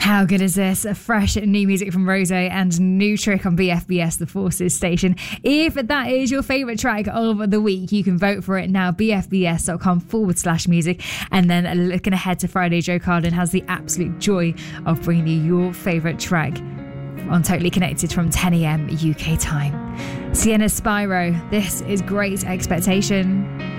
How good is this? A fresh new music from Rose and New Trick on BFBS, the Forces station. If that is your favourite track of the week, you can vote for it now, bfbs.com/music. And then looking ahead to Friday, Joe Carden has the absolute joy of bringing you your favourite track on Totally Connected from 10 a.m. UK time. Sienna Spyro, this is Great Expectation.